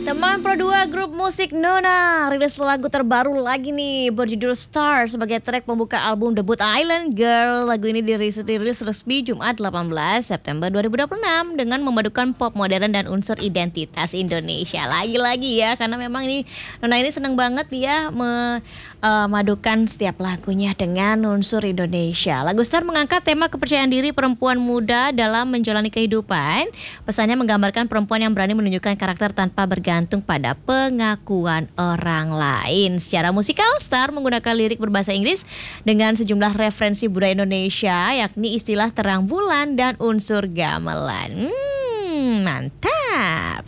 Teman Pro 2 grup musik Nona rilis lagu terbaru lagi nih berjudul Star sebagai track pembuka album debut Island Girl. Lagu ini dirilis resmi Jumat 18 September 2026 dengan memadukan pop modern dan unsur identitas Indonesia. Lagi-lagi ya, karena memang ini Nona ini seneng banget ya memadukan setiap lagunya dengan unsur Indonesia. Lagu Star mengangkat tema kepercayaan diri perempuan muda dalam menjalani kehidupan. Pesannya menggambarkan perempuan yang berani menunjukkan karakter tanpa bergantung pada pengakuan orang lain. Secara musikal, Star menggunakan lirik berbahasa Inggris dengan sejumlah referensi budaya Indonesia, yakni istilah terang bulan dan unsur gamelan. Mantap.